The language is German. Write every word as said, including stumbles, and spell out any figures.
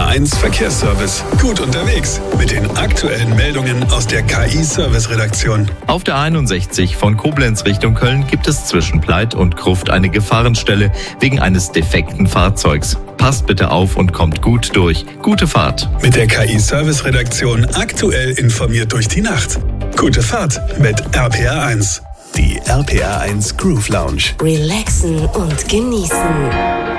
eins Verkehrsservice. Gut unterwegs mit den aktuellen Meldungen aus der K I-Service-Redaktion. Auf der einundsechzig von Koblenz Richtung Köln gibt es zwischen Pleit und Gruft eine Gefahrenstelle wegen eines defekten Fahrzeugs. Passt bitte auf und kommt gut durch. Gute Fahrt. Mit der K I-Service-Redaktion aktuell informiert durch die Nacht. Gute Fahrt mit R P R eins. Die R P R eins Groove Lounge. Relaxen und genießen.